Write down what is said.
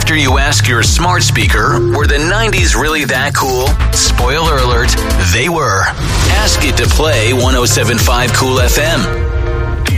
after you ask your smart speaker, were the 90s really that cool? Spoiler alert, they were. Ask it to play 107.5 Cool FM.